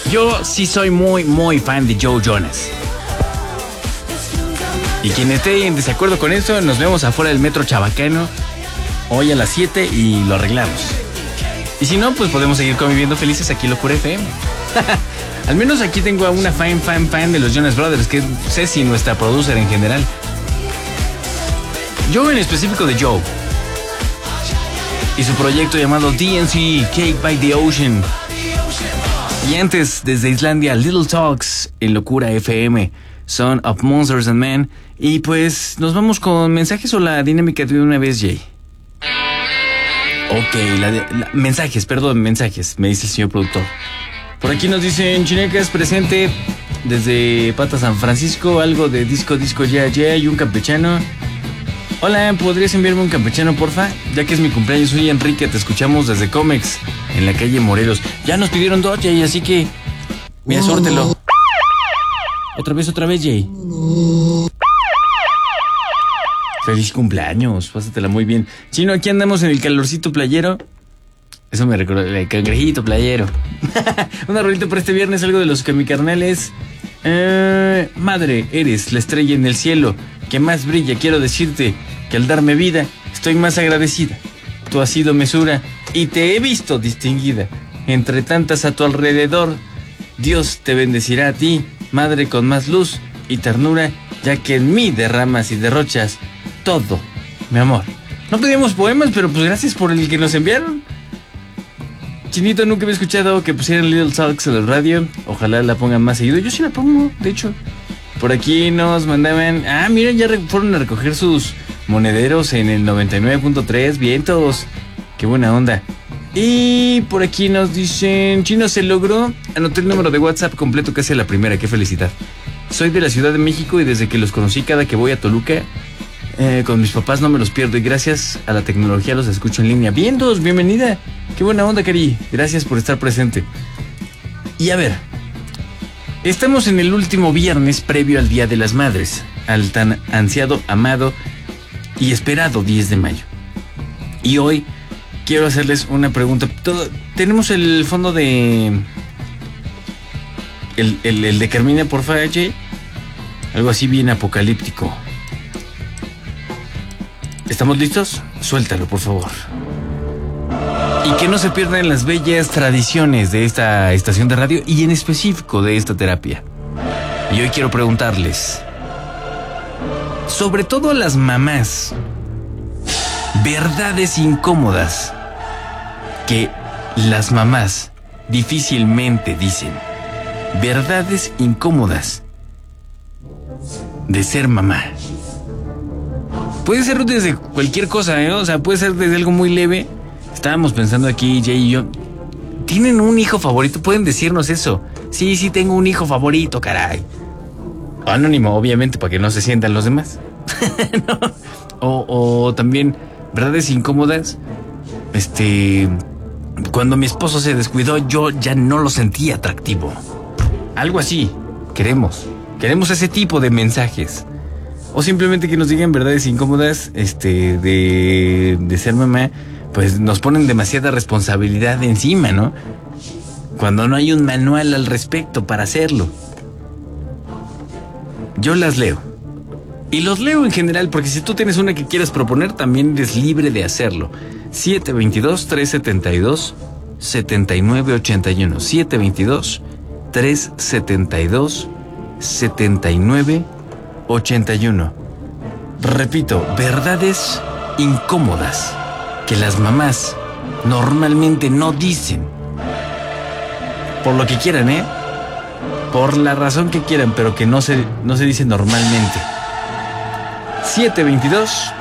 Yo sí soy muy fan de Joe Jonas. Y quien esté en desacuerdo con eso, nos vemos afuera del metro Chabacano hoy a las 7 y lo arreglamos. Y si no, pues podemos seguir conviviendo felices aquí en Locura FM. Al menos aquí tengo a una fan de los Jonas Brothers, que es Ceci, nuestra producer en general. Yo en específico de Joe. Y su proyecto llamado DNC, Cake by the Ocean. Y antes, desde Islandia, Little Talks en Locura FM, Son of Monsters and Men. Y pues nos vamos con mensajes o la dinámica de una vez, Jay. Ok, mensajes, me dice el señor productor. Por aquí nos dicen, Chinecas presente desde Pata San Francisco, algo de disco ya y un campechano. Hola, ¿podrías enviarme un campechano, porfa? Ya que es mi cumpleaños, soy Enrique, te escuchamos desde Comex, en la calle Morelos. Ya nos pidieron dos, Jay, así que... Mira, sórtelo. Otra vez, Jay. Feliz cumpleaños, pásatela muy bien. Chino, aquí andamos en el calorcito playero. Eso me recuerda, el cangrejito playero. Una rolita para este viernes, algo de los camicarnales. Madre, eres la estrella en el cielo que más brilla. Quiero decirte que al darme vida estoy más agradecida. Tú has sido mesura y te he visto distinguida entre tantas a tu alrededor. Dios te bendecirá a ti, madre con más luz y ternura, ya que en mí derramas y derrochas todo, mi amor. No pedimos poemas, pero pues gracias por el que nos enviaron. Chinito, nunca había escuchado que pusieran Little Talks en la radio. Ojalá la pongan más seguido. Yo sí la pongo, de hecho. Por aquí nos mandaban... miren, ya fueron a recoger sus monederos en el 99.3. Vientos. Qué buena onda. Y por aquí nos dicen... Chino, se logró. Anoté el número de WhatsApp completo casi a la primera. Qué felicidad. Soy de la Ciudad de México y desde que los conocí, cada que voy a Toluca... con mis papás no me los pierdo y gracias a la tecnología los escucho en línea. Vientos, bienvenida. Qué buena onda, Cari. Gracias por estar presente. Y a ver, estamos en el último viernes previo al Día de las Madres, al tan ansiado, amado y esperado 10 de mayo. Y hoy quiero hacerles una pregunta. Tenemos el fondo de... El de Carmina, por favor, Jay. Algo así bien apocalíptico. ¿Estamos listos? Suéltalo, por favor. Y que no se pierdan las bellas tradiciones de esta estación de radio y en específico de esta terapia. Y hoy quiero preguntarles, sobre todo a las mamás, verdades incómodas que las mamás difícilmente dicen. Verdades incómodas de ser mamá. Puede ser desde cualquier cosa, ¿eh? O sea, puede ser desde algo muy leve. Estábamos pensando aquí, Jay y yo. ¿Tienen un hijo favorito? Pueden decirnos eso. Sí, tengo un hijo favorito, caray. Anónimo, obviamente, para que no se sientan los demás. ¿No? O también, verdades incómodas. Cuando mi esposo se descuidó, yo ya no lo sentí atractivo. Algo así. Queremos ese tipo de mensajes. O simplemente que nos digan verdades incómodas de ser mamá, pues nos ponen demasiada responsabilidad encima, ¿no? Cuando no hay un manual al respecto para hacerlo. Yo las leo. Y los leo en general, porque si tú tienes una que quieras proponer, también eres libre de hacerlo. 722-372-7981. 722-372-7981. Repito, verdades incómodas que las mamás normalmente no dicen. Por lo que quieran, ¿eh? Por la razón que quieran, pero que no se dice normalmente. 722